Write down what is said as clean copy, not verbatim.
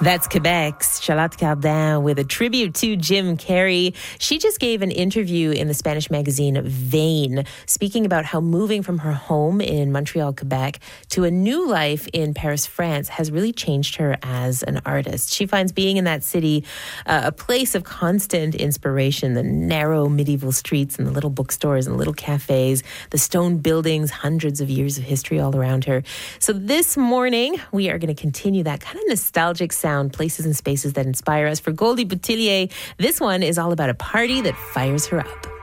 That's Quebec's Charlotte Cardin with a tribute to Jim Carrey. She just gave an interview in the Spanish magazine Vain, speaking about how moving from her home in Montreal, Quebec, to a new life in Paris, France, has really changed her as an artist. She finds being in that city a place of constant inspiration. The narrow medieval streets and the little bookstores and the little cafes, the stone buildings, hundreds of years of history all around her. So this morning, we are going to continue that kind of nostalgic sound, places and spaces that inspire us. For Goldie Boutillier, this one is all about a party that fires her up.